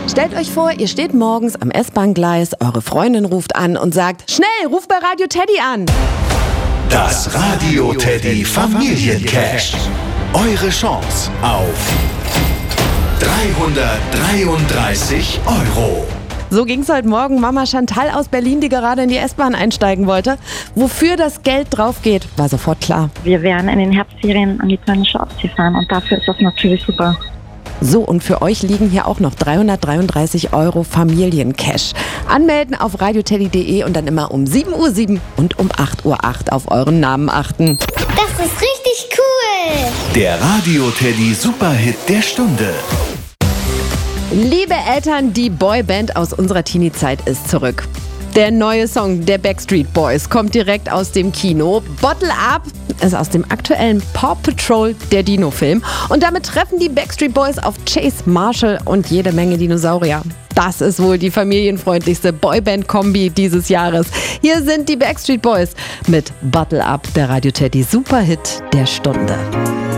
Stellt euch vor, ihr steht morgens am S-Bahn-Gleis, eure Freundin ruft an und sagt, schnell, ruf bei Radio Teddy an. Das Radio Teddy Familiencash. Eure Chance auf 333 €. So ging's heute Morgen Mama Chantal aus Berlin, die gerade in die S-Bahn einsteigen wollte. Wofür das Geld drauf geht, war sofort klar. Wir werden in den Herbstferien an die Polnische Ostsee fahren und dafür ist das natürlich super. So, und für euch liegen hier auch noch 333 € Familiencash. Anmelden auf radioteddy.de und dann immer um 7:07 Uhr und um 8:08 Uhr auf euren Namen achten. Das ist richtig cool. Der Radio Teddy Superhit der Stunde. Liebe Eltern, die Boyband aus unserer Teenie-Zeit ist zurück. Der neue Song der Backstreet Boys kommt direkt aus dem Kino. Bottle Up ist aus dem aktuellen Paw Patrol, der Dino-Film. Und damit treffen die Backstreet Boys auf Chase Marshall und jede Menge Dinosaurier. Das ist wohl die familienfreundlichste Boyband-Kombi dieses Jahres. Hier sind die Backstreet Boys mit Bottle Up, der Radio Teddy Superhit der Stunde.